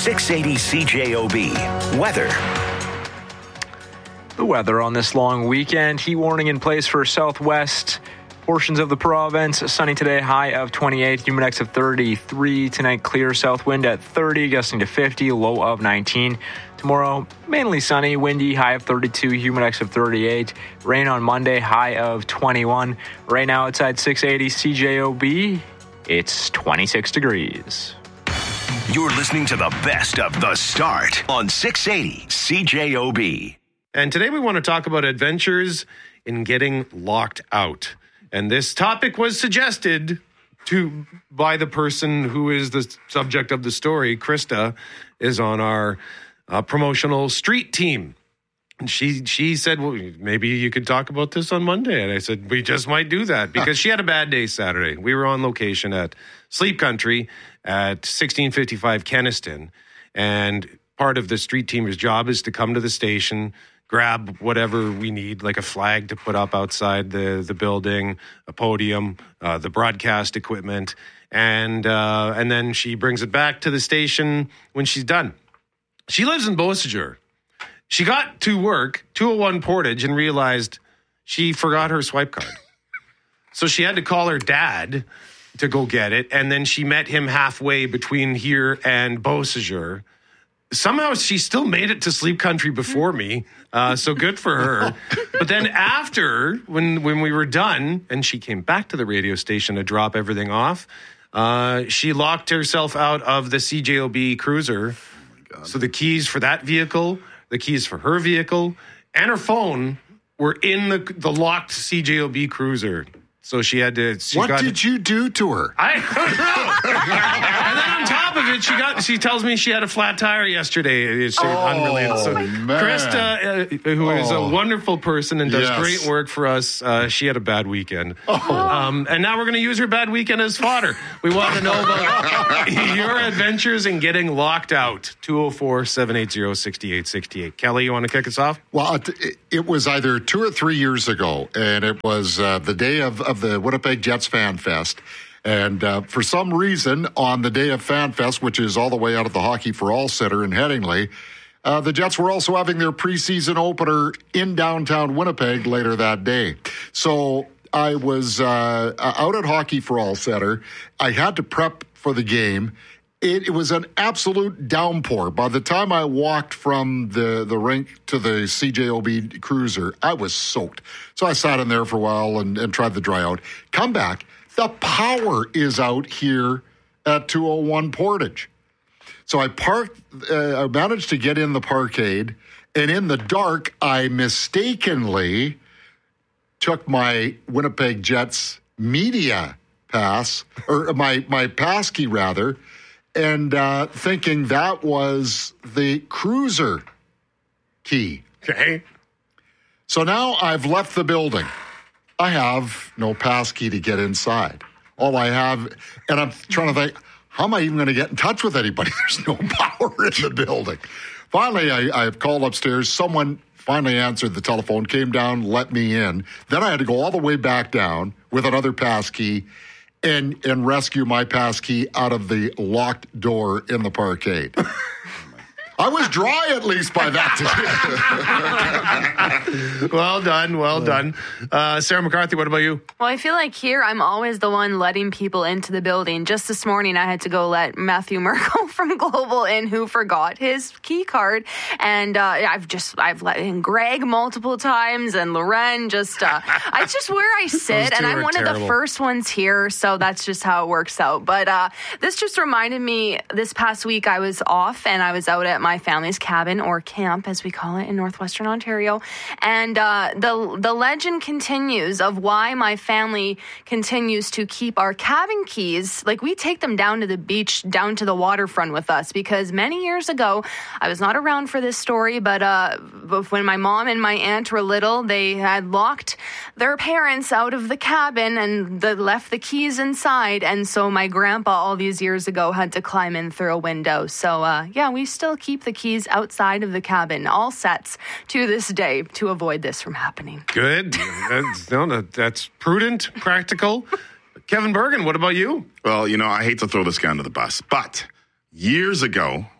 680 CJOB. Weather. The weather on this long weekend. Heat warning in place for southwest portions of the province. Sunny today, high of 28, humid index of 33. Tonight, clear south wind at 30, gusting to 50, low of 19. Tomorrow, mainly sunny, windy, high of 32, humid index of 38. Rain on Monday, high of 21. Right now, outside 680 CJOB, it's 26 degrees. You're listening to the best of The Start on 680 CJOB. And today we want to talk about adventures in getting locked out. And this topic was suggested by the person who is the subject of the story. Krista is on our promotional street team. And she said, well, maybe you could talk about this on Monday. And I said, we just might do that because she had a bad day Saturday. We were on location at Sleep Country at 1655 Kenniston. And part of the street team's job is to come to the station, grab whatever we need, like a flag to put up outside the building, a podium, the broadcast equipment, and then she brings it back to the station when she's done. She lives in Beausejour. She got to work, 201 Portage, and realized she forgot her swipe card. So she had to call her dad to go get it, and then she met him halfway between here and Beausejour. Somehow she still made it to Sleep Country before me, so good for her. But then after, when we were done, and she came back to the radio station to drop everything off, she locked herself out of the CJOB Cruiser. Oh my God. So the keys for that vehicle, the keys for her vehicle, and her phone were in the locked CJOB Cruiser. So she had to... What did you do to her? I don't know. And then on top of it, she tells me she had a flat tire yesterday. It's unrelated. So Krista, who is a wonderful person and does great work for us, she had a bad weekend. And now we're going to use her bad weekend as fodder. We want to know about your adventures in getting locked out. 204-780-6868. Kelly, you want to kick us off? Well, it was either 2 or 3 years ago, and it was the day of the Winnipeg Jets Fan Fest. And for some reason, on the day of Fan Fest, which is all the way out of the Hockey for All Center in Headingley, the Jets were also having their preseason opener in downtown Winnipeg later that day. So I was out at Hockey for All Center. I had to prep for the game. It was an absolute downpour. By the time I walked from the rink to the CJOB Cruiser, I was soaked. So I sat in there for a while and tried to dry out. Come back. The power is out here at 201 Portage. So I parked. I managed to get in the parkade. And in the dark, I mistakenly took my Winnipeg Jets media pass, or my pass key rather, and thinking that was the cruiser key. Okay. So now I've left the building. I have no pass key to get inside. All I have, and I'm trying to think, how am I even going to get in touch with anybody? There's no power in the building. Finally, I've called upstairs. Someone finally answered the telephone, came down, let me in. Then I had to go all the way back down with another pass key and rescue my pass key out of the locked door in the parkade. I was dry at least by that time. Well done. Sarah McCarthy, what about you? Well, I feel like here I'm always the one letting people into the building. Just this morning I had to go let Matthew Merkel from Global in, who forgot his key card. And I've let in Greg multiple times and Loren. It's just where I sit. And I'm one of the first ones here. So that's just how it works out. But this just reminded me, this past week I was off and I was out at my family's cabin, or camp as we call it in northwestern Ontario, and the legend continues of why my family continues to keep our cabin keys. Like, we take them down to the beach, down to the waterfront with us, because many years ago, I was not around for this story, but when my mom and my aunt were little, they had locked their parents out of the cabin and left the keys inside, and so my grandpa all these years ago had to climb in through a window. So we still keep the keys outside of the cabin, all sets to this day, to avoid this from happening. Good. That's prudent, practical. Kevin Bergen, what about you? Well, I hate to throw this guy under the bus, but years ago,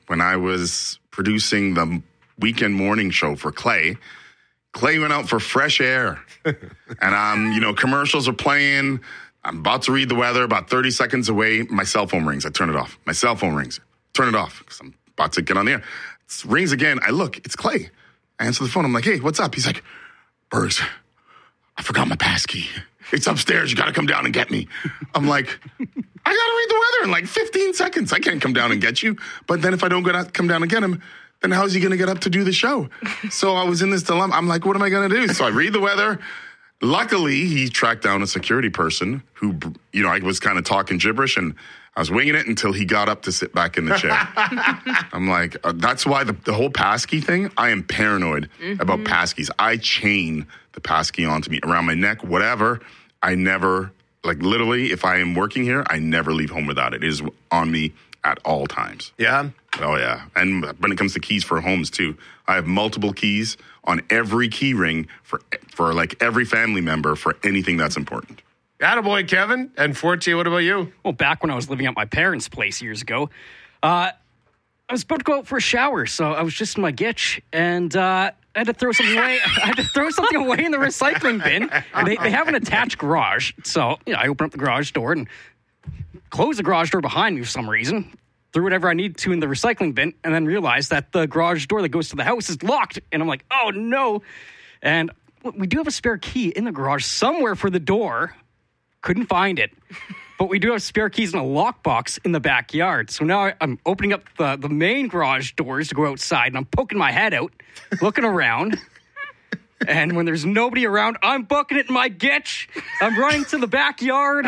when I was producing the weekend morning show for Clay. Clay went out for fresh air. And, commercials are playing. I'm about to read the weather. About 30 seconds away, my cell phone rings. I turn it off. My cell phone rings. Turn it off because I'm about to get on the air. It rings again. I look. It's Clay. I answer the phone. I'm like, hey, what's up? He's like, Burrs, I forgot my passkey. It's upstairs. You got to come down and get me. I'm like, I got to read the weather in like 15 seconds. I can't come down and get you. But then if I don't come down and get him, then how's he going to get up to do the show? So I was in this dilemma. I'm like, what am I going to do? So I read the weather. Luckily, he tracked down a security person who, I was kind of talking gibberish, and I was winging it until he got up to sit back in the chair. I'm like, that's why the whole passkey thing, I am paranoid about passkeys. I chain the passkey onto me, around my neck, whatever. I never, literally, if I am working here, I never leave home without it. It is on me at all times. Yeah? Oh, yeah. And when it comes to keys for homes, too, I have multiple keys on every key ring for every family member for anything that's important. Attaboy, Kevin. And Forte, what about you? Well, back when I was living at my parents' place years ago, I was about to go out for a shower, so I was just in my gitch, and I had to throw something away. I had to throw something away in the recycling bin. They have an attached garage, so I open up the garage door and close the garage door behind me for some reason. Threw whatever I need to in the recycling bin, and then realized that the garage door that goes to the house is locked. And I'm like, oh no. And we do have a spare key in the garage somewhere for the door. Couldn't find it. But we do have spare keys in a lockbox in the backyard. So now I'm opening up the main garage doors to go outside, and I'm poking my head out, looking around. And when there's nobody around, I'm booking it in my gitch. I'm running to the backyard.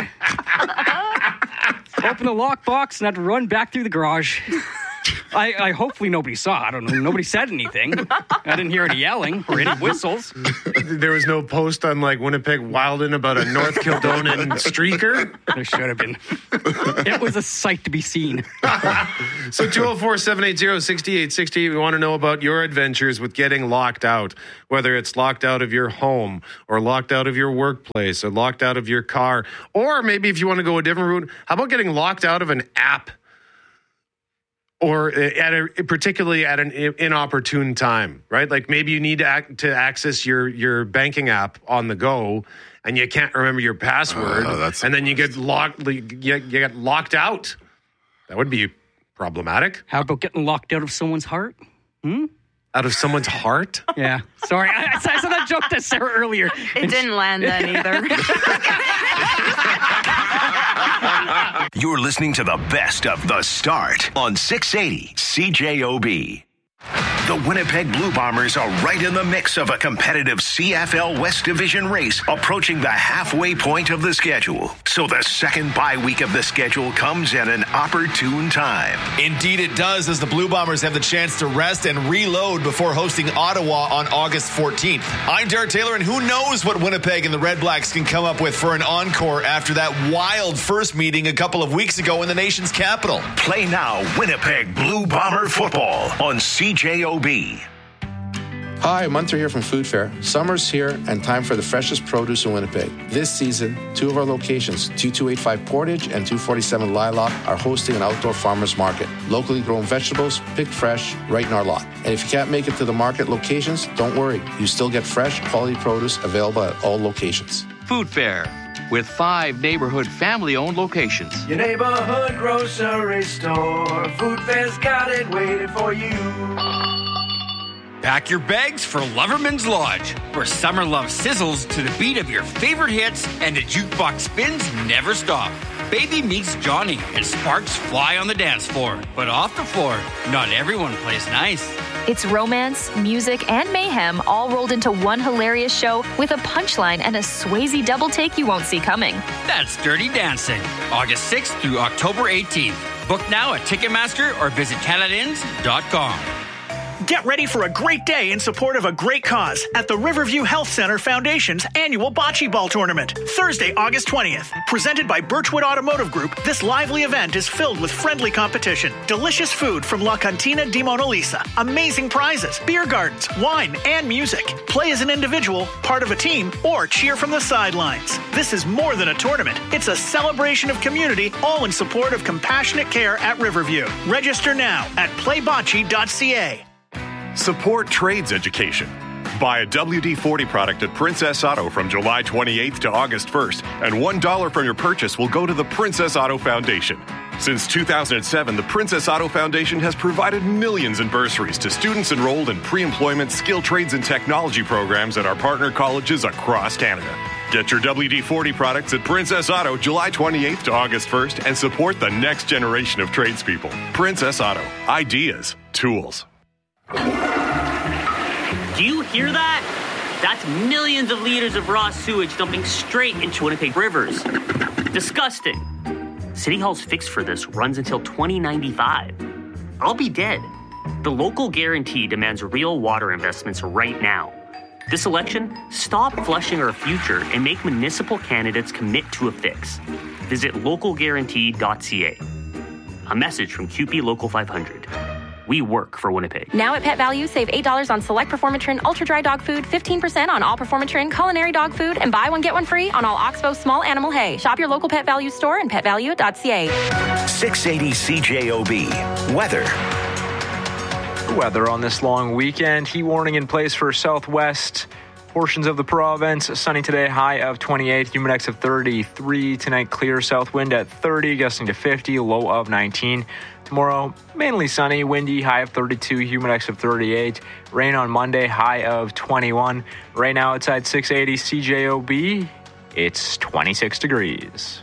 Open the lockbox and had to run back through the garage. I hopefully nobody saw. I don't know. Nobody said anything. I didn't hear any yelling or any whistles. There was no post on Winnipeg Wilden about a North Kildonan streaker? There should have been. It was a sight to be seen. So 204-780-6860. We want to know about your adventures with getting locked out, whether it's locked out of your home or locked out of your workplace or locked out of your car. Or maybe if you want to go a different route, how about getting locked out of an app? Or particularly at an inopportune time, right? Like maybe you need to access your banking app on the go, and you can't remember your password, and then you get locked. You get locked out. That would be problematic. How about getting locked out of someone's heart? Out of someone's heart? Yeah. Sorry, I said that joke to Sarah earlier. It didn't land then either. You're listening to the best of The Start on 680 CJOB. The Winnipeg Blue Bombers are right in the mix of a competitive CFL West Division race approaching the halfway point of the schedule. So the second bye week of the schedule comes at an opportune time. Indeed it does, as the Blue Bombers have the chance to rest and reload before hosting Ottawa on August 14th. I'm Derek Taylor, and who knows what Winnipeg and the Red Blacks can come up with for an encore after that wild first meeting a couple of weeks ago in the nation's capital. Play now Winnipeg Blue Bomber football on CJOB. Hi, Munter here from Food Fair. Summer's here and time for the freshest produce in Winnipeg. This season, two of our locations, 2285 Portage and 247 Lilac, are hosting an outdoor farmers market. Locally grown vegetables, picked fresh, right in our lot. And if you can't make it to the market locations, don't worry. You still get fresh, quality produce available at all locations. Food Fair, with 5 neighborhood family-owned locations. Your neighborhood grocery store. Food Fair's got it waiting for you. Pack your bags for Loverman's Lodge, where summer love sizzles to the beat of your favorite hits and the jukebox spins never stop. Baby meets Johnny and sparks fly on the dance floor. But off the floor, not everyone plays nice. It's romance, music, and mayhem all rolled into one hilarious show with a punchline and a Swayze double take you won't see coming. That's Dirty Dancing, August 6th through October 18th. Book now at Ticketmaster or visit CanadaInns.com. Get ready for a great day in support of a great cause at the Riverview Health Center Foundation's annual Bocce Ball Tournament, Thursday, August 20th. Presented by Birchwood Automotive Group, this lively event is filled with friendly competition, delicious food from La Cantina di Mona Lisa, amazing prizes, beer gardens, wine, and music. Play as an individual, part of a team, or cheer from the sidelines. This is more than a tournament. It's a celebration of community, all in support of compassionate care at Riverview. Register now at playbocce.ca. Support trades education. Buy a WD-40 product at Princess Auto from July 28th to August 1st, and $1 from your purchase will go to the Princess Auto Foundation. Since 2007, the Princess Auto Foundation has provided millions in bursaries to students enrolled in pre-employment skill trades and technology programs at our partner colleges across Canada. Get your WD-40 products at Princess Auto July 28th to August 1st and support the next generation of tradespeople. Princess Auto. Ideas. Tools. Do you hear that? That's millions of liters of raw sewage dumping straight into Winnipeg rivers. Disgusting. City Hall's fix for this runs until 2095. I'll be dead. The local guarantee demands real water investments right now. This election, stop flushing our future and make municipal candidates commit to a fix. Visit localguarantee.ca. A message from CUPE Local 500. We work for Winnipeg. Now at Pet Value, save $8 on select Performatrin Ultra Dry Dog Food, 15% on all Performatrin Culinary Dog Food, and buy one, get one free on all Oxbow Small Animal Hay. Shop your local Pet Value store and petvalue.ca. 680 CJOB. Weather. Weather on this long weekend. Heat warning in place for southwest portions of the province. Sunny today, high of 28, humidex of 33. Tonight, clear south wind at 30, gusting to 50, low of 19. Tomorrow, mainly sunny, windy, high of 32, humidex of 38. Rain on Monday, high of 21. Right now, outside 680 CJOB, it's 26 degrees.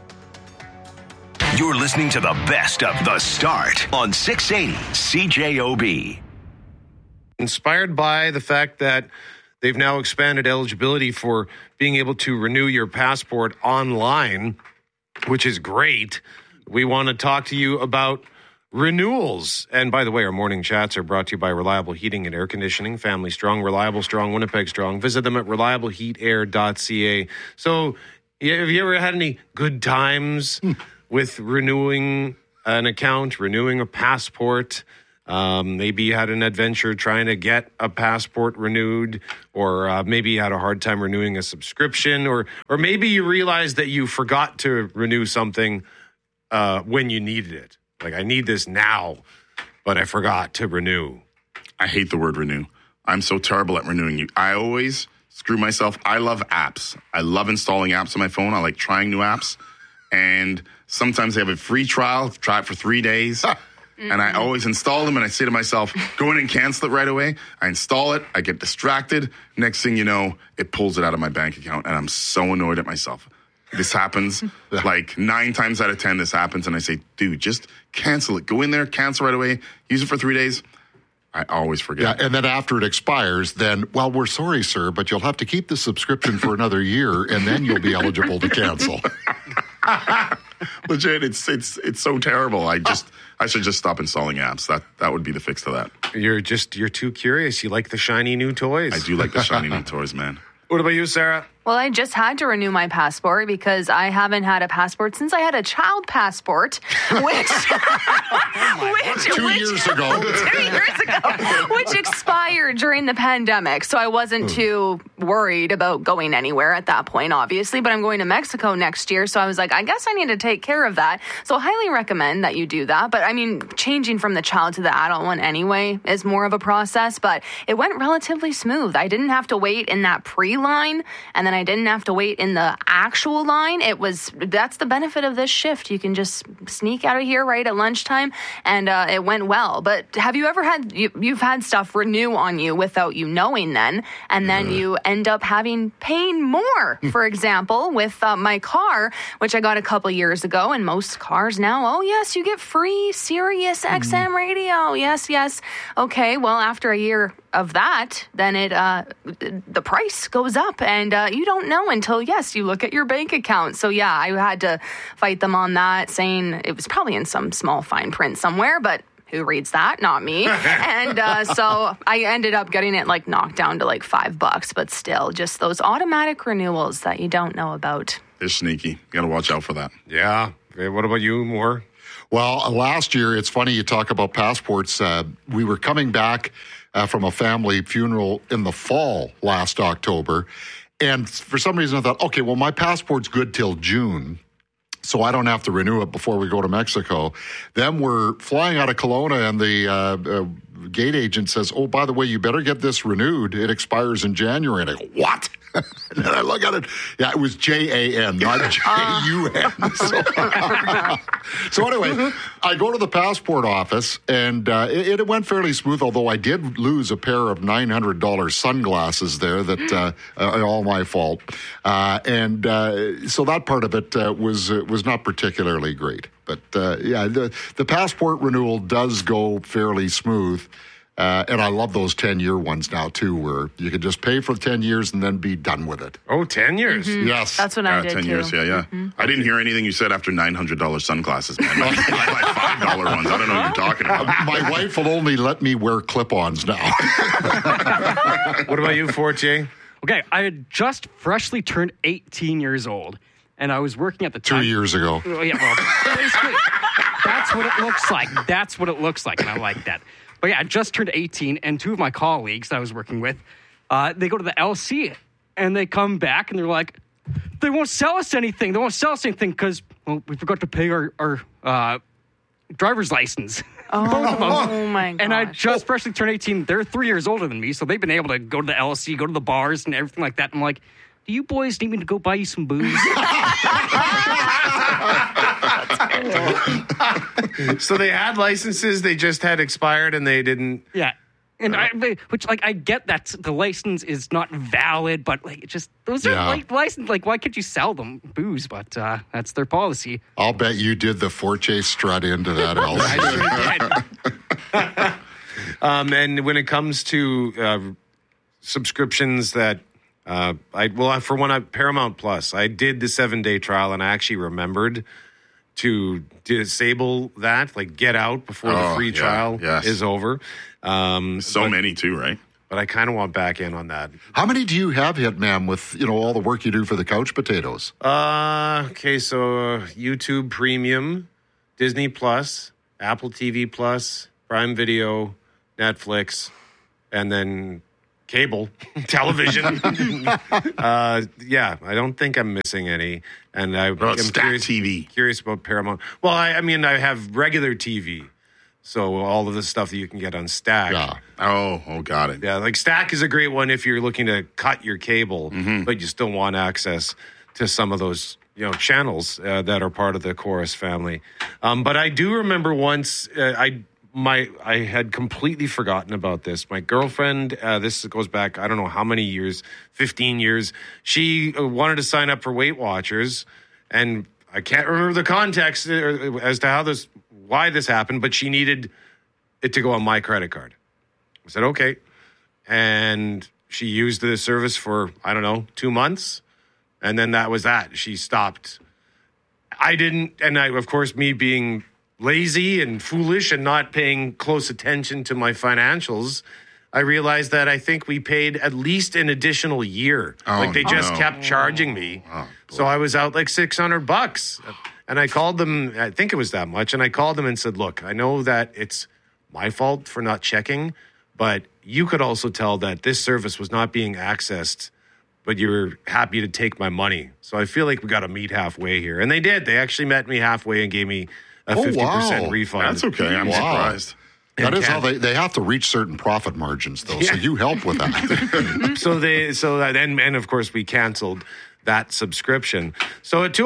You're listening to the best of The Start on 680 CJOB. Inspired by the fact that they've now expanded eligibility for being able to renew your passport online, which is great. We want to talk to you about renewals. And by the way, our morning chats are brought to you by Reliable Heating and Air Conditioning. Family strong, reliable strong, Winnipeg strong. Visit them at reliableheatair.ca. So have you ever had any good times with renewing an account, renewing a passport? Maybe you had an adventure trying to get a passport renewed, or maybe you had a hard time renewing a subscription, or maybe you realized that you forgot to renew something when you needed it. Like, I need this now, but I forgot to renew. I hate the word renew. I'm so terrible at renewing you. I always screw myself. I love apps. I love installing apps on my phone. I like trying new apps. And sometimes they have a free trial. Try it for 3 days. And I always install them, and I say to myself, go in and cancel it right away. I install it. I get distracted. Next thing you know, it pulls it out of my bank account, and I'm so annoyed at myself. This happens like 9 times out of 10. This happens, and I say, dude, just cancel it. Go in there, cancel right away. Use it for 3 days. I always forget. Yeah, and then after it expires, then, well, we're sorry, sir, but you'll have to keep the subscription for another year, and then you'll be eligible to cancel. Legit, it's so terrible. I should just stop installing apps. That would be the fix to that. You're too curious. You like the shiny new toys. I do like the shiny new toys, man. What about you, Sarah? Well, I just had to renew my passport because I haven't had a passport since I had a child passport, which 2 years ago. 2 years ago, which expired during the pandemic. So I wasn't too worried about going anywhere at that point, obviously. But I'm going to Mexico next year, so I was like, I guess I need to take care of that. So I highly recommend that you do that. But I mean, changing from the child to the adult one anyway is more of a process. But it went relatively smooth. I didn't have to wait in that pre-line, and then I didn't have to wait in the actual line. That's the benefit of this shift. You can just sneak out of here right at lunchtime, and it went well. But have you ever had, you've had stuff renew on you without you knowing then, and then you end up paying more, for example, with my car, which I got a couple years ago, and most cars now, oh yes, you get free Sirius XM radio. Yes. Okay, well, after a year of that, then the price goes up, and you don't know until, yes, you look at your bank account. So yeah, I had to fight them on that, saying it was probably in some small fine print somewhere, but who reads that? Not me. And so I ended up getting it like knocked down to like $5, but still just those automatic renewals that you don't know about. They're sneaky. You got to watch out for that. Yeah. Okay, what about you, Moore? Well, last year, it's funny you talk about passports. We were coming back from a family funeral in the fall last October. And for some reason, I thought, okay, well, my passport's good till June, so I don't have to renew it before we go to Mexico. Then we're flying out of Kelowna, and the gate agent says, oh, by the way, you better get this renewed. It expires in January. And I go, what? And then I look at it. Yeah, it was JAN, not JUN. So anyway, I go to the passport office, and it went fairly smooth, although I did lose a pair of $900 sunglasses there that are all my fault. So that part of it was not particularly great. But the passport renewal does go fairly smooth. And I love those 10-year ones now, too, where you can just pay for 10 years and then be done with it. Oh, 10 years? Mm-hmm. Yes. That's what I did, 10 too. years, yeah. Mm-hmm. I didn't hear anything you said after $900 sunglasses, man. Like $5 ones. I don't know what you're talking about. My wife will only let me wear clip-ons now. What about you, Forte? Okay, I had just freshly turned 18 years old, and I was working at the time. 2 years ago. Oh, yeah, well, basically, that's what it looks like. That's what it looks like, and I like that. But yeah, I just turned 18, and two of my colleagues that I was working with, they go to the LC, and they come back, and they're like, they won't sell us anything. They won't sell us anything because, well, we forgot to pay our driver's license. Both of them. Oh, my gosh. And I just freshly turned 18. They're 3 years older than me, so they've been able to go to the LC, go to the bars, and everything like that. I'm like, do you boys need me to go buy you some booze? So they had licenses, they just had expired, and they didn't. Yeah. And I get that the license is not valid, but like just those are like license. Like, why can't you sell them booze? But that's their policy. I'll bet you did the Forte strut into that, LC. I sure did. And when it comes to subscriptions that Paramount Plus, I did the 7-day trial, and I actually remembered to disable that, like get out before the free trial is over. Many too, right? But I kind of want back in on that. How many do you have, Hitman, with all the work you do for the Couch Potatoes? Okay, so YouTube Premium, Disney Plus, Apple TV Plus, Prime Video, Netflix, and then cable television. I don't think I'm missing any. And I'm curious about Paramount. Well, I have regular TV. So all of the stuff that you can get on Stack. Yeah. Oh, got it. Yeah, like Stack is a great one if you're looking to cut your cable, but you still want access to some of those channels that are part of the Chorus family. But I do remember once I had completely forgotten about this. My girlfriend, this goes back, I don't know how many years, 15 years. She wanted to sign up for Weight Watchers, and I can't remember the context as to why this happened, but she needed it to go on my credit card. I said, okay. And she used the service for, 2 months. And then that was that. She stopped. I didn't, and of course, me being lazy and foolish and not paying close attention to my financials, I realized that I think we paid at least an additional year. They just kept charging me. So I was out like $600. And I called them, I think it was that much, and I called them and said, look, I know that it's my fault for not checking, but you could also tell that this service was not being accessed, but you were happy to take my money. So I feel like we got to meet halfway here. And they did. They actually met me halfway and gave me a 50% refund. That's okay. I'm surprised. That is how they have to reach certain profit margins, though. Yeah. So you help with that. And of course we canceled that subscription. So at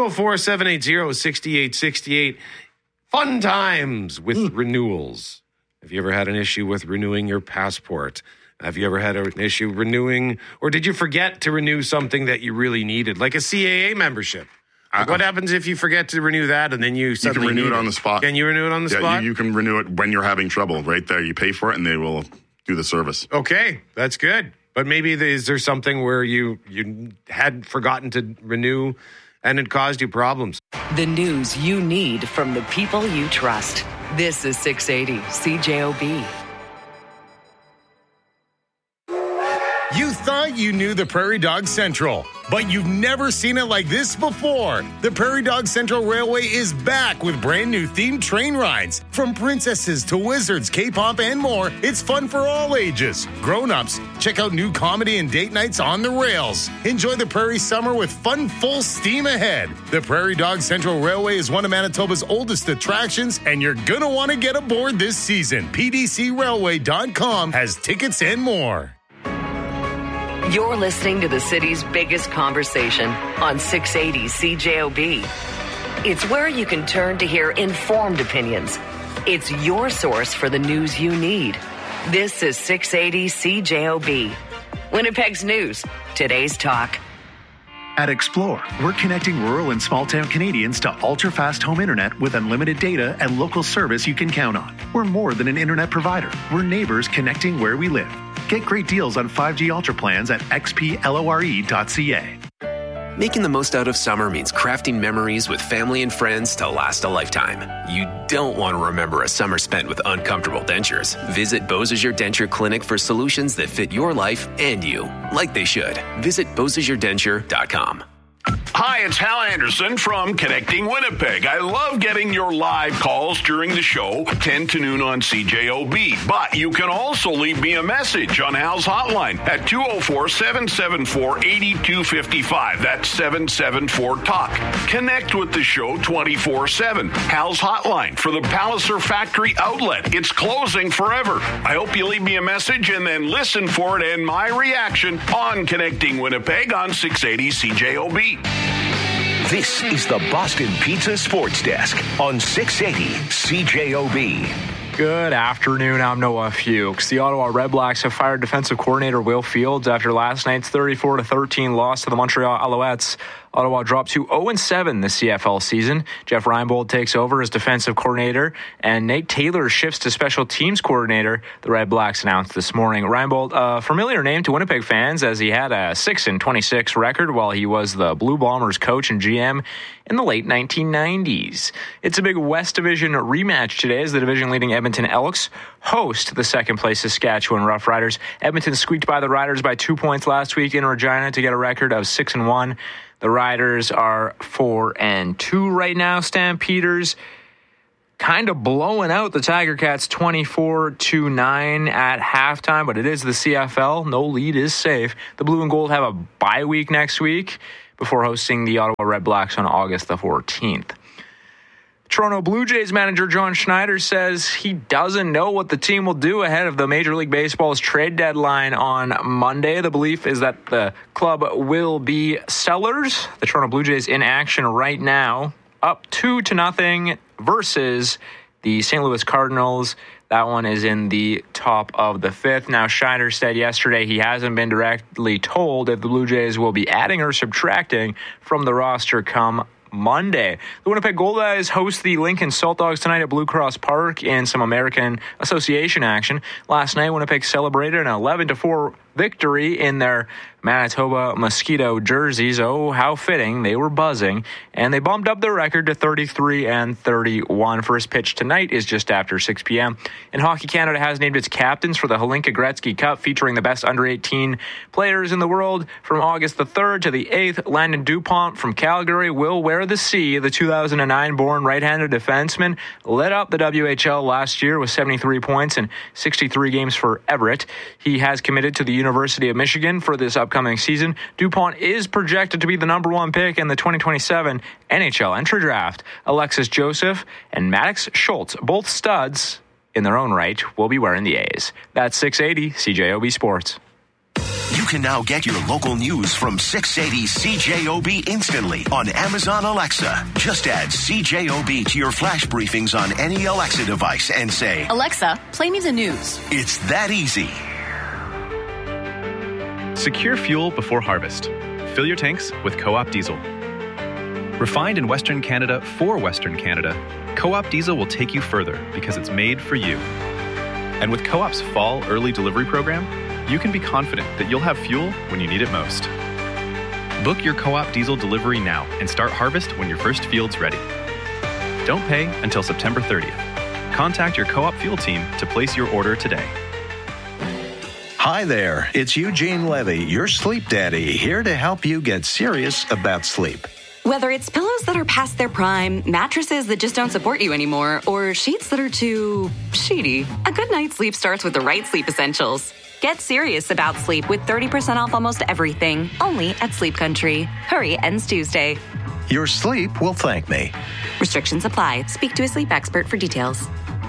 204-780-6868, fun times with renewals. Have you ever had an issue with renewing your passport? Have you ever had an issue renewing, or did you forget to renew something that you really needed, like a CAA membership? What happens if you forget to renew that and then you suddenly can renew it on the spot? Can you renew it on the spot? Yeah, you can renew it when you're having trouble. Right there, you pay for it and they will do the service. Okay, that's good. But maybe is there something where you had forgotten to renew and it caused you problems? The news you need from the people you trust. This is 680 CJOB. You thought you knew the Prairie Dog Central, but you've never seen it like this before. The Prairie Dog Central Railway is back with brand new themed train rides. From princesses to wizards, K-pop, and more, it's fun for all ages. Grown-ups, check out new comedy and date nights on the rails. Enjoy the Prairie summer with fun full steam ahead. The Prairie Dog Central Railway is one of Manitoba's oldest attractions, and you're gonna want to get aboard this season. PDCRailway.com has tickets and more. You're listening to the city's biggest conversation on 680 CJOB. It's where you can turn to hear informed opinions. It's your source for the news you need. This is 680 CJOB. Winnipeg's news, today's talk. At Explore, we're connecting rural and small-town Canadians to ultra-fast home internet with unlimited data and local service you can count on. We're more than an internet provider. We're neighbors connecting where we live. Get great deals on 5G Ultra plans at xplore.ca. Making the most out of summer means crafting memories with family and friends to last a lifetime. You don't want to remember a summer spent with uncomfortable dentures. Visit Beausejour Denture Clinic for solutions that fit your life and you, like they should. Visit BeausejourDenture.com. Hi, it's Hal Anderson from Connecting Winnipeg. I love getting your live calls during the show, 10 to noon on CJOB. But you can also leave me a message on Hal's hotline at 204-774-8255. That's 774-TALK. Connect with the show 24/7. Hal's hotline for the Palliser Factory outlet. It's closing forever. I hope you leave me a message and then listen for it and my reaction on Connecting Winnipeg on 680 CJOB. This is the Boston Pizza Sports Desk on 680 CJOB. Good afternoon. I'm Noah Fuchs. The Ottawa Redblacks have fired defensive coordinator Will Fields after last night's 34-13 loss to the Montreal Alouettes. Ottawa dropped to 0-7 this CFL season. Jeff Reinbold takes over as defensive coordinator, and Nate Taylor shifts to special teams coordinator, the Red Blacks announced this morning. Reinbold, a familiar name to Winnipeg fans, as he had a 6-26 record while he was the Blue Bombers coach and GM in the late 1990s. It's a big West Division rematch today as the division-leading Edmonton Elks host the second-place Saskatchewan Roughriders. Edmonton squeaked by the Riders by 2 points last week in Regina to get a record of 6-1. The Riders are 4-2 right now. Stampeders kind of blowing out the Tiger Cats 24-9 at halftime, but it is the CFL. No lead is safe. The Blue and Gold have a bye week next week before hosting the Ottawa Redblacks on August the 14th. Toronto Blue Jays manager John Schneider says he doesn't know what the team will do ahead of the Major League Baseball's trade deadline on Monday. The belief is that the club will be sellers. The Toronto Blue Jays in action right now, up 2-0 versus the St. Louis Cardinals. That one is in the top of the fifth. Now, Schneider said yesterday he hasn't been directly told if the Blue Jays will be adding or subtracting from the roster come Monday. The Winnipeg Goldeyes host the Lincoln Salt Dogs tonight at Blue Cross Park in some American Association action. Last night, Winnipeg celebrated an 11-4 victory in their Manitoba Mosquito jerseys. Oh, how fitting. They were buzzing. And they bumped up their record to 33-31. First pitch tonight is just after 6 p.m. And Hockey Canada has named its captains for the Hlinka Gretzky Cup, featuring the best under-18 players in the world. From August the 3rd to the 8th, Landon Dupont from Calgary will wear the C. The 2009-born right-handed defenseman led up the WHL last year with 73 points in 63 games for Everett. He has committed to the University of Michigan for this upcoming season. Dupont is projected to be the number one pick in the 2027 NHL entry draft. Alexis Joseph and Maddox Schultz, both studs in their own right, will be wearing the A's. That's 680 CJOB Sports. You can now get your local news from 680 CJOB instantly on Amazon Alexa. Just add CJOB to your flash briefings on any Alexa device and say, Alexa, play me the news. It's that easy. Secure fuel before harvest. Fill your tanks with Co-op Diesel. Refined in Western Canada for Western Canada, Co-op Diesel will take you further because it's made for you. And with Co-op's fall early delivery program, you can be confident that you'll have fuel when you need it most. Book your Co-op Diesel delivery now and start harvest when your first field's ready. Don't pay until September 30th. Contact your Co-op Fuel team to place your order today. Hi there, it's Eugene Levy, your sleep daddy, here to help you get serious about sleep. Whether it's pillows that are past their prime, mattresses that just don't support you anymore, or sheets that are too sheety, a good night's sleep starts with the right sleep essentials. Get serious about sleep with 30% off almost everything, only at Sleep Country. Hurry, ends Tuesday. Your sleep will thank me. Restrictions apply. Speak to a sleep expert for details.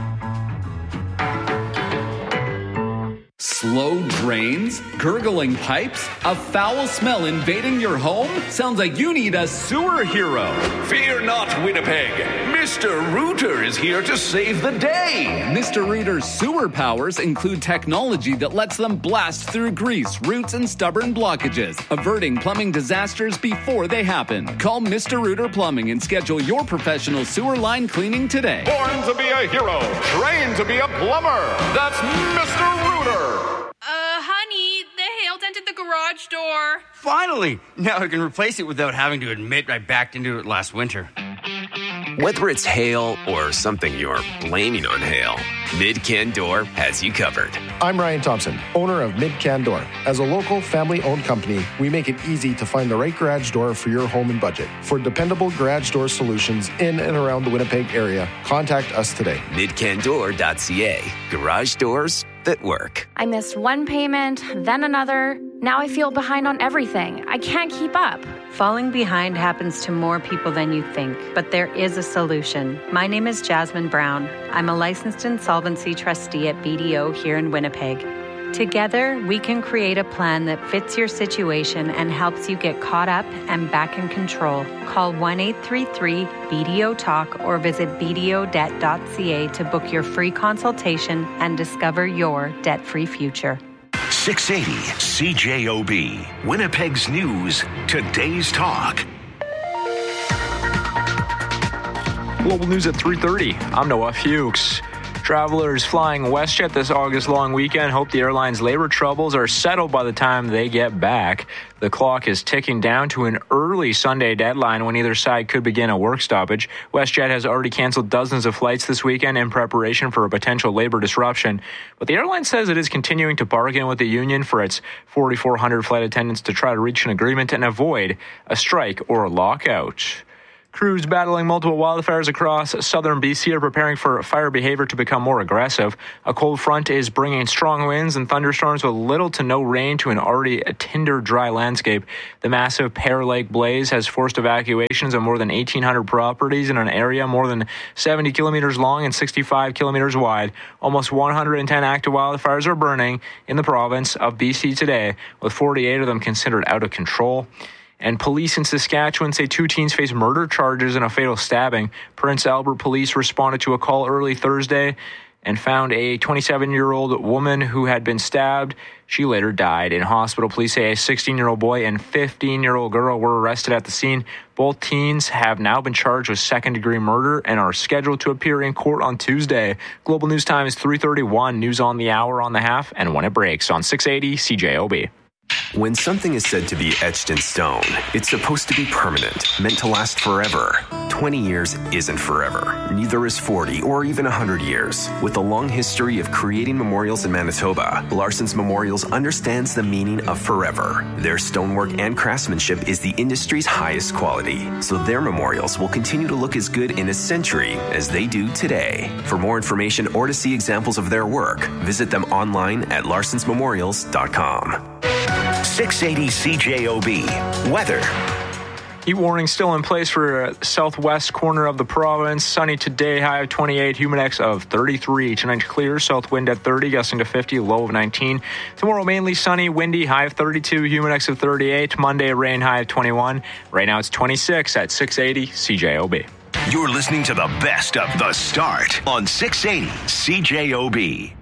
Slow drains? Gurgling pipes? A foul smell invading your home? Sounds like you need a sewer hero. Fear not, Winnipeg. Mr. Rooter is here to save the day. Mr. Rooter's sewer powers include technology that lets them blast through grease, roots, and stubborn blockages, averting plumbing disasters before they happen. Call Mr. Rooter Plumbing and schedule your professional sewer line cleaning today. Born to be a hero, trained to be a plumber. That's Mr. Rooter. Honey, the hail dented the garage door. Finally! Now I can replace it without having to admit I backed into it last winter. Whether it's hail or something you're blaming on hail, Mid-Can Door has you covered. I'm Ryan Thompson, owner of Mid-Can Door. As a local, family-owned company, we make it easy to find the right garage door for your home and budget. For dependable garage door solutions in and around the Winnipeg area, contact us today. MidCanDoor.ca. Garage doors that work. I missed one payment, then another. Now I feel behind on everything. I can't keep up. Falling behind happens to more people than you think, but there is a solution. My name is Jasmine Brown. I'm a licensed insolvency trustee at BDO here in Winnipeg. Together, we can create a plan that fits your situation and helps you get caught up and back in control. Call 1-833-BDO-TALK or visit bdodebt.ca to book your free consultation and discover your debt-free future. 680 CJOB, Winnipeg's news, today's talk. Global news at 3:30. I'm Noah Fuchs. Travelers flying WestJet this August long weekend hope the airline's labor troubles are settled by the time they get back. The clock is ticking down to an early Sunday deadline when either side could begin a work stoppage. WestJet has already canceled dozens of flights this weekend in preparation for a potential labor disruption. But the airline says it is continuing to bargain with the union for its 4,400 flight attendants to try to reach an agreement and avoid a strike or a lockout. Crews battling multiple wildfires across southern BC are preparing for fire behavior to become more aggressive. A cold front is bringing strong winds and thunderstorms with little to no rain to an already tinder dry landscape. The massive Pear Lake blaze has forced evacuations of more than 1,800 properties in an area more than 70 kilometers long and 65 kilometers wide. Almost 110 active wildfires are burning in the province of BC today, with 48 of them considered out of control. And police in Saskatchewan say 2 teens face murder charges in a fatal stabbing. Prince Albert police responded to a call early Thursday and found a 27-year-old woman who had been stabbed. She later died in hospital. Police say a 16-year-old boy and 15-year-old girl were arrested at the scene. Both teens have now been charged with second-degree murder and are scheduled to appear in court on Tuesday. Global News Time is 3:31. News on the hour, on the half, and when it breaks on 680 CJOB. When something is said to be etched in stone, it's supposed to be permanent, meant to last forever. 20 years isn't forever. Neither is 40 or even 100 years. With a long history of creating memorials in Manitoba, Larson's Memorials understands the meaning of forever. Their stonework and craftsmanship is the industry's highest quality, so their memorials will continue to look as good in a century as they do today. For more information or to see examples of their work, visit them online at larsonsmemorials.com. 680 CJOB. Weather. Heat warning still in place for southwest corner of the province. Sunny today, high of 28, humidex of 33. Tonight clear, south wind at 30, gusting to 50, low of 19. Tomorrow mainly sunny, windy, high of 32, humidex of 38. Monday rain, high of 21. Right now it's 26 at 680 CJOB. You're listening to the best of The Start on 680 CJOB.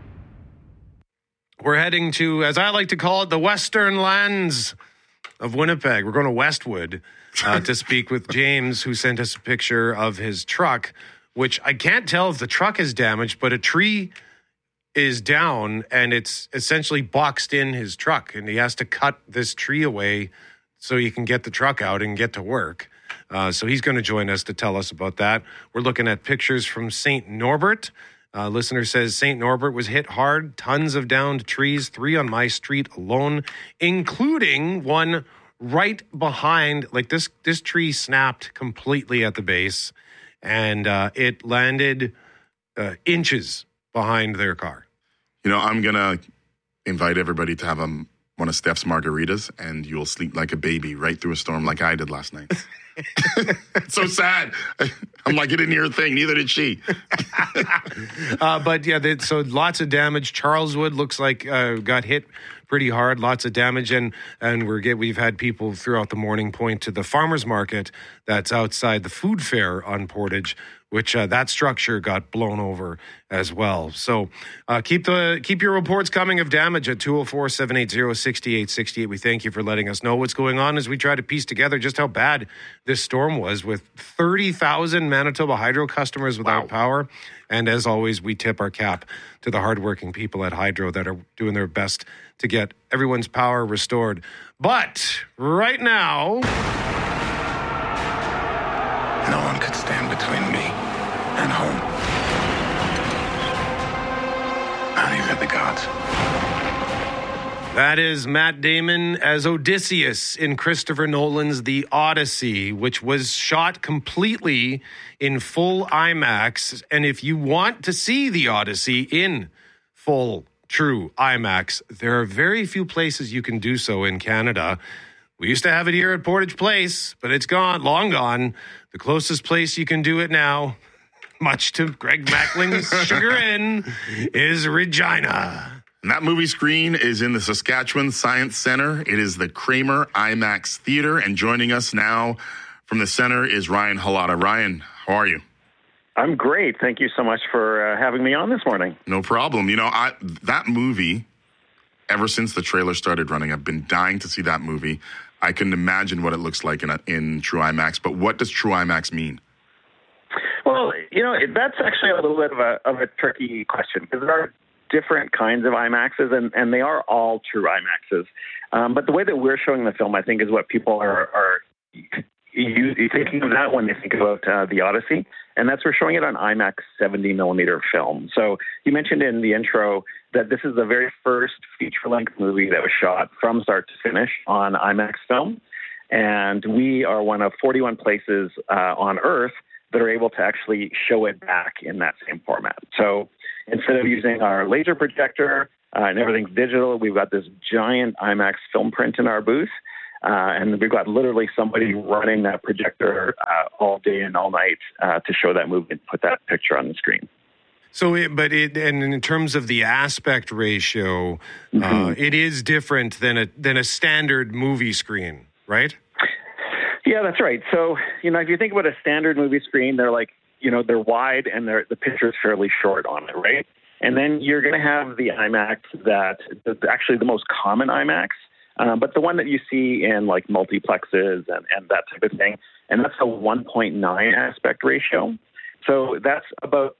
We're heading to, as I like to call it, the western lands of Winnipeg. We're going to Westwood to speak with James, who sent us a picture of his truck, which I can't tell if the truck is damaged, but a tree is down and it's essentially boxed in his truck, and he has to cut this tree away so he can get the truck out and get to work. So he's going to join us to tell us about that. We're looking at pictures from St. Norbert. Listener says St. Norbert was hit hard. Tons of downed trees, 3 on my street alone, including one right behind. Like this tree snapped completely at the base, and it landed inches behind their car. You know, I'm going to invite everybody to have one of Steph's margaritas, and you'll sleep like a baby right through a storm like I did last night. It's so sad. I'm like, it didn't hear a thing. Neither did she. But yeah, so lots of damage. Charleswood looks like got hit pretty hard. Lots of damage, and we've had people throughout the morning point to the farmers market that's outside the food fair on Portage, which that structure got blown over as well. So keep your reports coming of damage at 204-780-6868. We thank you for letting us know what's going on as we try to piece together just how bad this storm was, with 30,000 Manitoba Hydro customers without power. And as always, we tip our cap to the hardworking people at Hydro that are doing their best to get everyone's power restored. But right now, no one could stand between me and home. Not even the gods. That is Matt Damon as Odysseus in Christopher Nolan's The Odyssey, which was shot completely in full IMAX. And if you want to see The Odyssey in full, true IMAX, there are very few places you can do so in Canada. We used to have it here at Portage Place, but it's gone, long gone. The closest place you can do it now, much to Greg Mackling's chagrin, is Regina. And that movie screen is in the Saskatchewan Science Centre. It is the Kramer IMAX Theater. And joining us now from the center is Ryan Halata. Ryan, how are you? I'm great. Thank you so much for having me on this morning. No problem. You know, that movie, ever since the trailer started running, I've been dying to see that movie. I can imagine what it looks like in True IMAX. But what does True IMAX mean? Well, you know, that's actually a little bit of a tricky question, because there are different kinds of IMAXs, and they are all true IMAXs. But the way that we're showing the film, I think, is what people are thinking of that when they think about The Odyssey, and that's we're showing it on IMAX 70-millimeter film. So you mentioned in the intro that this is the very first feature-length movie that was shot from start to finish on IMAX film, and we are one of 41 places on Earth that are able to actually show it back in that same format. So instead of using our laser projector and everything's digital, we've got this giant IMAX film print in our booth. And we've got literally somebody running that projector all day and all night to show that movie and put that picture on the screen. So, and in terms of the aspect ratio, it is different than a standard movie screen, right? Yeah, that's right. So, you know, if you think about a standard movie screen, they're like, you know, they're wide and the picture is fairly short on it, right? And then you're going to have the IMAX that's actually the most common IMAX, but the one that you see in like multiplexes and that type of thing, and that's a 1.9 aspect ratio. So that's about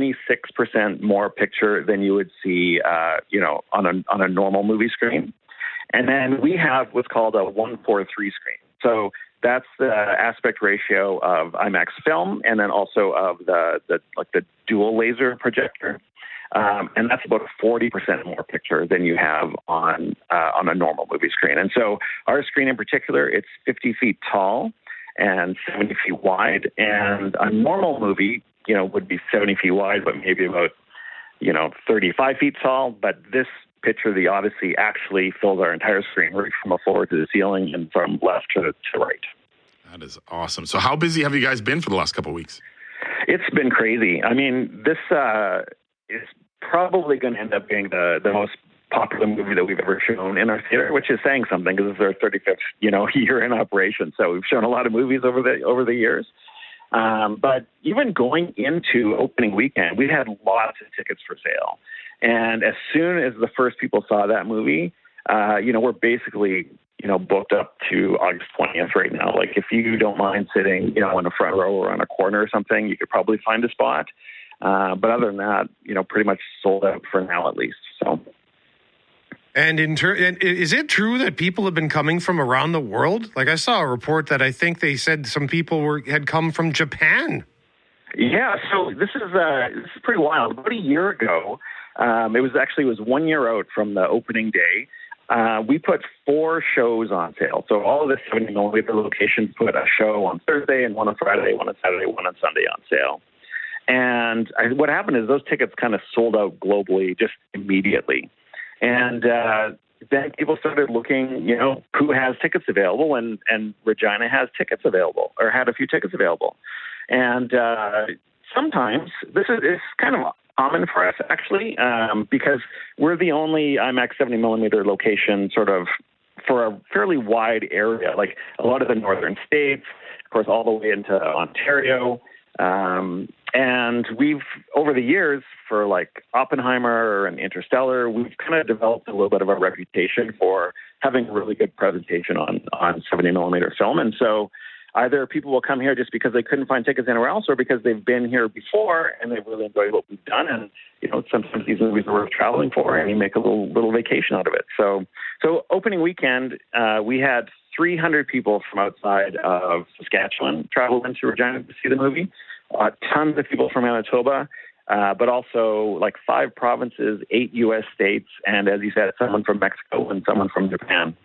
26% more picture than you would see, you know, on a normal movie screen. And then we have what's called a 1:4:3 screen. So that's the aspect ratio of IMAX film, and then also of the dual laser projector, and that's about 40% more picture than you have on a normal movie screen. And so our screen in particular, it's 50 feet tall and 70 feet wide, and a normal movie, you know, would be 70 feet wide, but maybe about, you know, 35 feet tall. But this picture, The Odyssey, actually fills our entire screen, right from the floor to the ceiling and from left to right. That is awesome. So how busy have you guys been for the last couple of weeks? It's been crazy. I mean, this is probably going to end up being the most popular movie that we've ever shown in our theater, which is saying something, because it's our 35th, you know, year in operation. So we've shown a lot of movies over the years. But even going into opening weekend, we had lots of tickets for sale. And as soon as the first people saw that movie, you know, we're basically, you know, booked up to August 20th right now. Like, if you don't mind sitting, you know, in the front row or on a corner or something, you could probably find a spot. But other than that, you know, pretty much sold out for now at least. So. And is it true that people have been coming from around the world? Like, I saw a report that I think they said some people had come from Japan. Yeah, so this is pretty wild. About a year ago, it was 1 year out from the opening day. We put 4 shows on sale. So all of the 70mm locations put a show on Thursday and one on Friday, one on Saturday, one on Sunday on sale. And what happened is those tickets kind of sold out globally just immediately. And then people started looking, who has tickets available, and Regina has tickets available, or had a few tickets available. And sometimes it's kind of common for us, actually, because we're the only IMAX 70mm location sort of for a fairly wide area, like a lot of the northern states, of course, all the way into Ontario. And we've, over the years, for like Oppenheimer and Interstellar, we've kind of developed a little bit of a reputation for having a really good presentation on 70mm film. And so either people will come here just because they couldn't find tickets anywhere else, or because they've been here before and they've really enjoyed what we've done. And, sometimes these movies are worth traveling for, and you make a little vacation out of it. So opening weekend, we had 300 people from outside of Saskatchewan travel into Regina to see the movie. Tons of people from Manitoba, but also like 5 provinces, 8 U.S. states, and as you said, someone from Mexico and someone from Japan.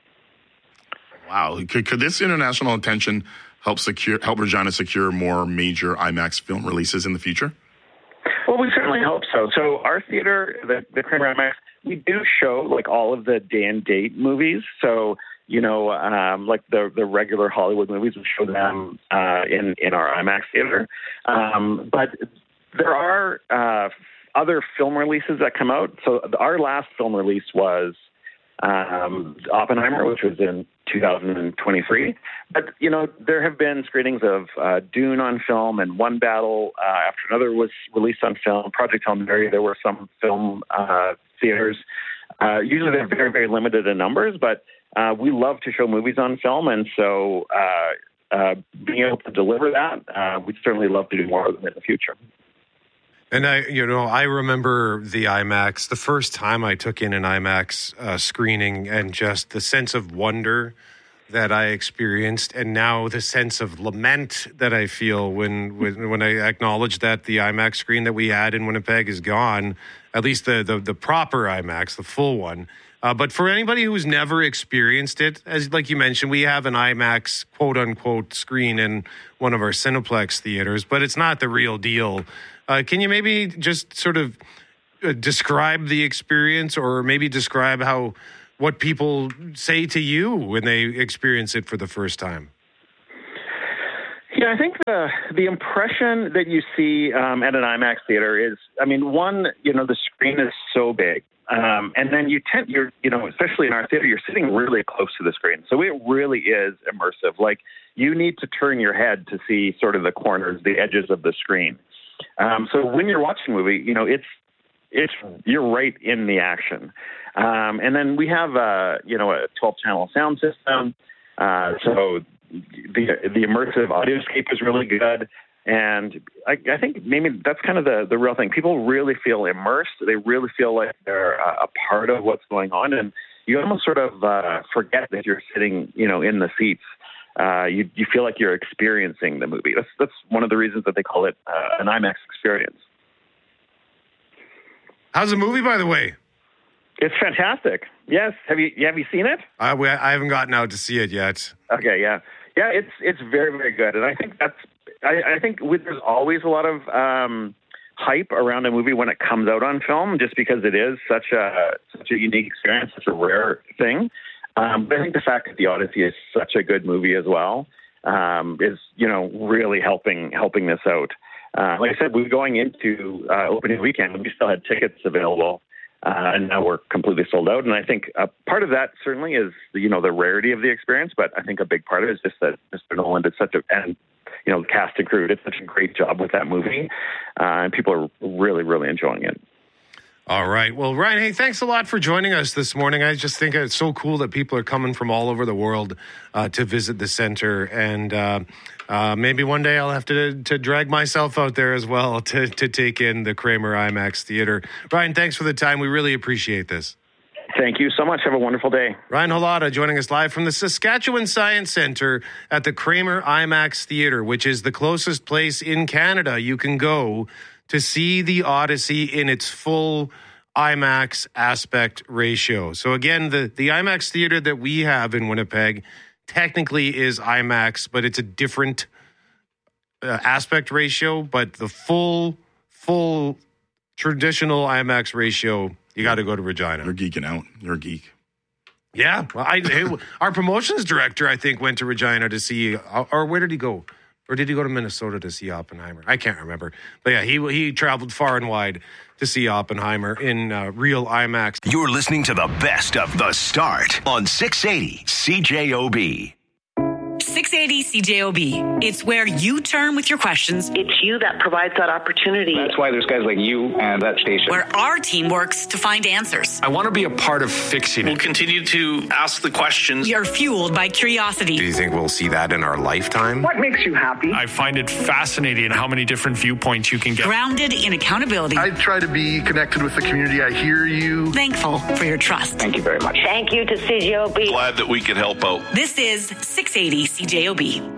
Wow. Could this international attention help Regina secure more major IMAX film releases in the future? Well, we certainly hope so. So our theater, the Kramer IMAX, we do show like all of the day and date movies. So, like the regular Hollywood movies, we show them in our IMAX theater. But there are other film releases that come out. So our last film release was Oppenheimer, which was in 2023. But, there have been screenings of Dune on film, and One Battle after another was released on film. Project Hail Mary, there were some film theaters. Usually they're very, very limited in numbers, but we love to show movies on film. And so being able to deliver that, we'd certainly love to do more of them in the future. And I remember the IMAX, the first time I took in an IMAX screening, and just the sense of wonder that I experienced, and now the sense of lament that I feel when I acknowledge that the IMAX screen that we had in Winnipeg is gone, at least the proper IMAX, the full one. But for anybody who's never experienced it, as like you mentioned, we have an IMAX quote-unquote screen in one of our Cineplex theaters, but it's not the real deal. Can you maybe just sort of describe the experience, or maybe describe what people say to you when they experience it for the first time? Yeah, I think the impression that you see at an IMAX theater is, one, the screen is so big. And then you're especially in our theater, you're sitting really close to the screen. So it really is immersive. Like, you need to turn your head to see sort of the corners, the edges of the screen. So when you're watching a movie, you're right in the action. And then we have a 12-channel sound system. So the immersive audioscape is really good. And I think maybe that's kind of the real thing. People really feel immersed. They really feel like they're a part of what's going on. And you almost sort of forget that you're sitting, in the seats. You feel like you're experiencing the movie. That's one of the reasons that they call it an IMAX experience. How's the movie, by the way? It's fantastic. Yes. Have you seen it? I haven't gotten out to see it yet. Okay. Yeah. Yeah. It's very, very good. And I think there's always a lot of hype around a movie when it comes out on film, just because it is such a unique experience, such a rare thing. But I think the fact that The Odyssey is such a good movie as well is, really helping this out. Like I said, we were going into opening weekend, and we still had tickets available, and now we're completely sold out. And I think part of that certainly is, the rarity of the experience, but I think a big part of it is just that Mr. Nolan did the cast and crew did such a great job with that movie, and people are really, really enjoying it. All right. Well, Ryan, hey, thanks a lot for joining us this morning. I just think it's so cool that people are coming from all over the world to visit the center. And maybe one day I'll have to drag myself out there as well to take in the Kramer IMAX Theater. Ryan, thanks for the time. We really appreciate this. Thank you so much. Have a wonderful day. Ryan Halata joining us live from the Saskatchewan Science Centre at the Kramer IMAX Theatre, which is the closest place in Canada you can go to see the Odyssey in its full IMAX aspect ratio. So again, the IMAX Theatre that we have in Winnipeg technically is IMAX, but it's a different aspect ratio. But the full traditional IMAX ratio, you got to go to Regina. You're geeking out. You're a geek. Yeah. Well, our promotions director, I think, went to Regina to see, or where did he go? Or did he go to Minnesota to see Oppenheimer? I can't remember. But yeah, he traveled far and wide to see Oppenheimer in real IMAX. You're listening to the best of The Start on 680 CJOB. 680 CJOB. It's where you turn with your questions. It's you that provides that opportunity. That's why there's guys like you and that station. Where our team works to find answers. I want to be a part of fixing it. We'll continue to ask the questions. We are fueled by curiosity. Do you think we'll see that in our lifetime? What makes you happy? I find it fascinating how many different viewpoints you can get. Grounded in accountability. I try to be connected with the community. I hear you. Thankful for your trust. Thank you very much. Thank you to CJOB. Glad that we could help out. This is 680 CJOB.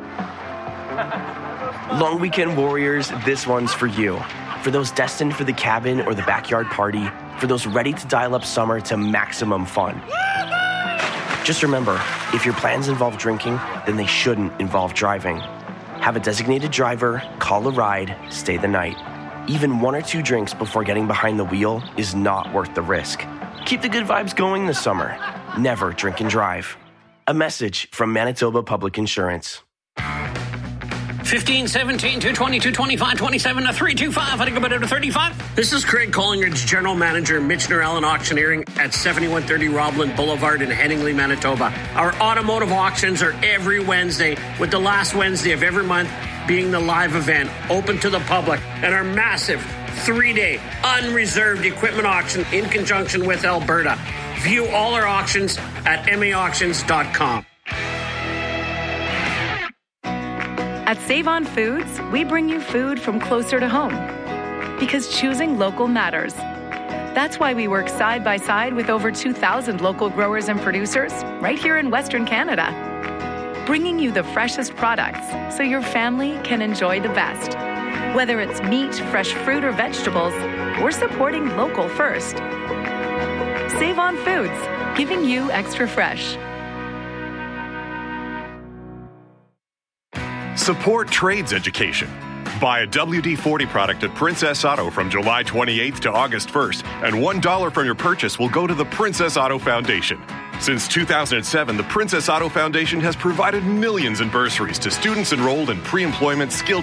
Long weekend warriors, this one's for you. For those destined for the cabin or the backyard party, for those ready to dial up summer to maximum fun. Just remember, if your plans involve drinking, then they shouldn't involve driving. Have a designated driver, call a ride, stay the night. Even 1 or 2 drinks before getting behind the wheel is not worth the risk. Keep the good vibes going this summer. Never drink and drive. A message from Manitoba Public Insurance. 15, 17, 220, 225, 27, 325. I think about it to 35. This is Craig Collingridge, General Manager, Michener Allen Auctioneering at 7130 Robland Boulevard in Headingley, Manitoba. Our automotive auctions are every Wednesday, with the last Wednesday of every month being the live event, open to the public, and our massive 3-day unreserved equipment auction in conjunction with Alberta. View all our auctions at maauctions.com. At Save On Foods, we bring you food from closer to home. Because choosing local matters. That's why we work side by side with over 2,000 local growers and producers right here in Western Canada. Bringing you the freshest products so your family can enjoy the best. Whether it's meat, fresh fruit, or vegetables, we're supporting local first. Save On Foods, giving you extra fresh. Support trades education. Buy a WD-40 product at Princess Auto from July 28th to August 1st, and $1 from your purchase will go to the Princess Auto Foundation. Since 2007, the Princess Auto Foundation has provided millions in bursaries to students enrolled in pre-employment skilled